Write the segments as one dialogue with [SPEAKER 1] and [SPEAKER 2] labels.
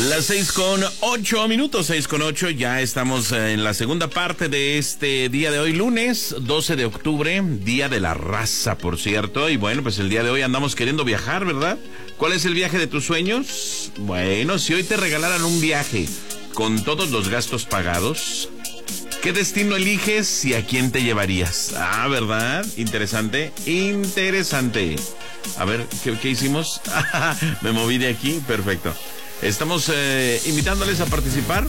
[SPEAKER 1] Las 6:08, 6:08, ya estamos en la segunda parte de este día de hoy, lunes 12 de octubre, Día de la Raza, por cierto. Y bueno, pues el día de hoy andamos queriendo viajar, ¿verdad? ¿Cuál es el viaje de tus sueños? Bueno, si hoy te regalaran un viaje con todos los gastos pagados, ¿qué destino eliges y a quién te llevarías? Ah, ¿verdad? Interesante, interesante. A ver, ¿qué hicimos? Me moví de aquí, perfecto. Estamos invitándoles a participar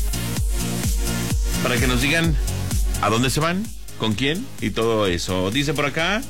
[SPEAKER 1] para que nos digan a dónde se van, con quién y todo eso. Dice por acá,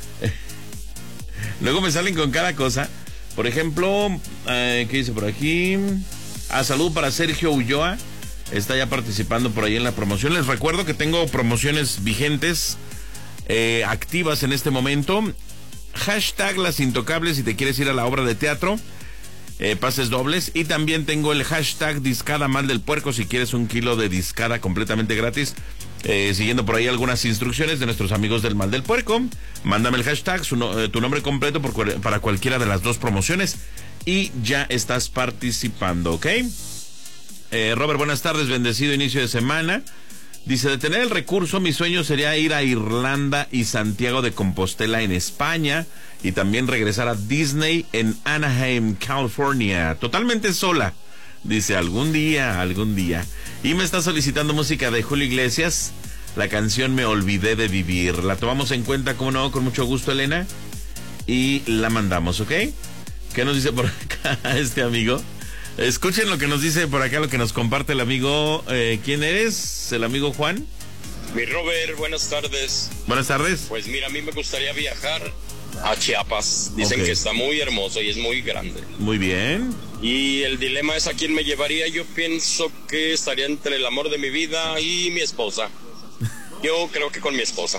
[SPEAKER 1] luego me salen con cada cosa. Por ejemplo, ¿qué dice por aquí? Salud para Sergio Ulloa. Está ya participando por ahí en la promoción. Les recuerdo que tengo promociones vigentes, activas en este momento. Hashtag Las Intocables si te quieres ir a la obra de teatro. Pases dobles, y también tengo el hashtag Discada Mal del Puerco si quieres 1 kilo de discada completamente gratis, siguiendo por ahí algunas instrucciones de nuestros amigos del Mal del Puerco. Mándame el hashtag, tu nombre completo para cualquiera de las dos promociones y ya estás participando, ¿ok? Robert, buenas tardes, bendecido inicio de semana. Dice, de tener el recurso, mi sueño sería ir a Irlanda y Santiago de Compostela en España, y también regresar a Disney en Anaheim, California, totalmente sola. Dice, algún día. Y me está solicitando música de Julio Iglesias, la canción Me Olvidé de Vivir. La tomamos en cuenta, como no, con mucho gusto, Elena, y la mandamos, ¿ok? ¿Qué nos dice por acá este amigo? Escuchen lo que nos dice por acá, lo que nos comparte el amigo. ¿Quién eres? ¿El amigo Juan?
[SPEAKER 2] Mi Robert, buenas tardes.
[SPEAKER 1] Buenas tardes.
[SPEAKER 2] Pues mira, a mí me gustaría viajar a Chiapas. Dicen que está muy hermoso y es muy grande.
[SPEAKER 1] Muy bien.
[SPEAKER 2] Y el dilema es a quién me llevaría. Yo pienso que estaría entre el amor de mi vida y mi esposa. Yo creo que con mi esposa.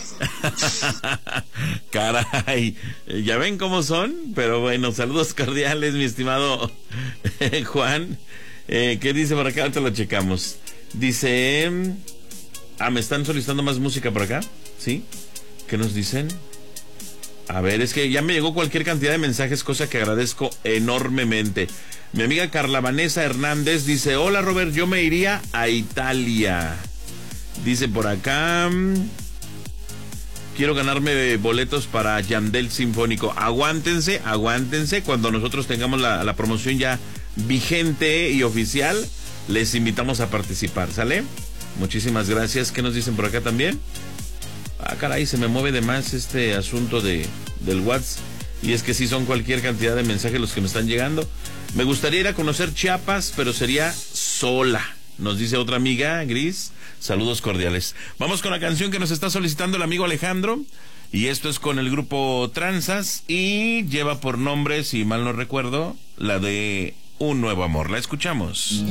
[SPEAKER 1] Caray, ya ven cómo son. Pero bueno, saludos cordiales, mi estimado Juan. ¿Qué dice por acá? Ahorita lo checamos. Dice... me están solicitando más música por acá. ¿Sí? ¿Qué nos dicen? A ver, es que ya me llegó cualquier cantidad de mensajes, cosa que agradezco enormemente. Mi amiga Carla Vanessa Hernández dice, hola Robert, yo me iría a Italia. Dice por acá, quiero ganarme boletos para Yandel Sinfónico. Aguántense, cuando nosotros tengamos la promoción ya vigente y oficial, les invitamos a participar, ¿sale? Muchísimas gracias. ¿Qué nos dicen por acá también? Caray, se me mueve de más este asunto del WhatsApp. Y es que sí son cualquier cantidad de mensajes los que me están llegando. Me gustaría ir a conocer Chiapas, pero sería sola. Nos dice otra amiga, Gris. Saludos cordiales. Vamos con la canción que nos está solicitando el amigo Alejandro. Y esto es con el grupo Tranzas. Y lleva por nombre, si mal no recuerdo, la de Un Nuevo Amor. La escuchamos.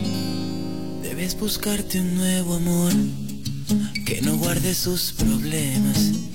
[SPEAKER 3] Debes buscarte un nuevo amor que no guarde sus problemas.